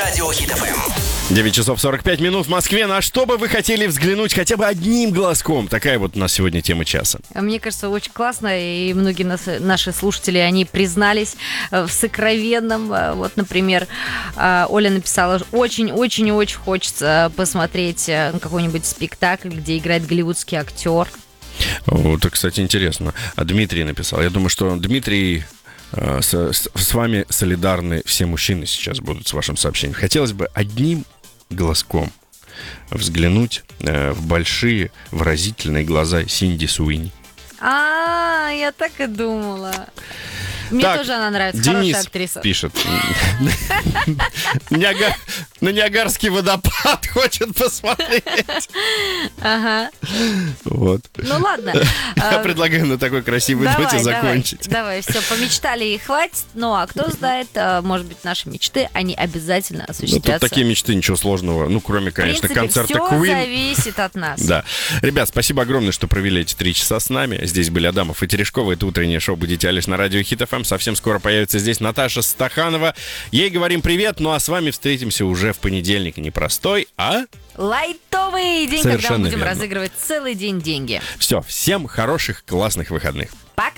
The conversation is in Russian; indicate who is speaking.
Speaker 1: Радио Хит ФМ.
Speaker 2: 9 часов 45 минут в Москве. На что бы вы хотели взглянуть хотя бы одним глазком? Такая вот у нас сегодня тема часа.
Speaker 3: Мне кажется, очень классно, и многие наши слушатели, они признались в сокровенном. Вот, например, Оля написала, очень-очень-очень хочется посмотреть какой-нибудь спектакль, где играет голливудский актер.
Speaker 2: Вот, кстати, интересно. А Дмитрий написал. Я думаю, что Дмитрий... С вами солидарны все мужчины сейчас будут с вашим сообщением. Хотелось бы одним глазком взглянуть в большие выразительные глаза Синди Суини.
Speaker 3: Я так и думала. Мне
Speaker 2: так,
Speaker 3: тоже она нравится,
Speaker 2: Денис
Speaker 3: хорошая актриса.
Speaker 2: Пишет. На Ниагарский водопад хочет посмотреть.
Speaker 3: Ага.
Speaker 2: Вот.
Speaker 3: Ну ладно.
Speaker 2: Я предлагаю на такой красивой ноте закончить.
Speaker 3: Давай, все, помечтали и хватит. Ну, а кто знает, может быть, наши мечты, они обязательно осуществятся.
Speaker 2: Тут такие мечты, ничего сложного. Ну, кроме, конечно,
Speaker 3: в принципе,
Speaker 2: концерта
Speaker 3: все
Speaker 2: Queen.
Speaker 3: зависит от нас.
Speaker 2: Да. Ребят, спасибо огромное, что провели эти 3 часа с нами. Здесь были Адамов и Терешкова. Это утреннее шоу «Будете лишь» на радио Хит ФМ. Совсем скоро появится здесь Наташа Стаханова. Ей говорим привет. Ну, а с вами встретимся уже в понедельник. Не простой, а...
Speaker 3: Лайтовый день,
Speaker 2: Совершенно
Speaker 3: когда мы будем
Speaker 2: верно.
Speaker 3: разыгрывать целый день деньги.
Speaker 2: Все, всем хороших, классных выходных.
Speaker 3: Пока!